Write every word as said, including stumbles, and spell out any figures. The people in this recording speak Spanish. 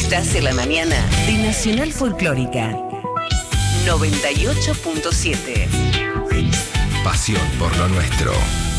Estás en la mañana de Nacional Folclórica noventa y ocho punto siete. Pasión por lo nuestro.